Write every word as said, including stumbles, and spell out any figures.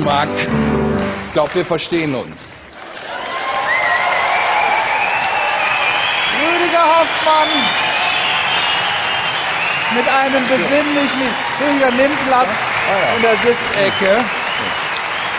Geschmack. Ich glaube, wir verstehen uns. Rüdiger Hoffmann mit einem besinnlichen... Rüdiger nimmt Platz in der Sitzecke.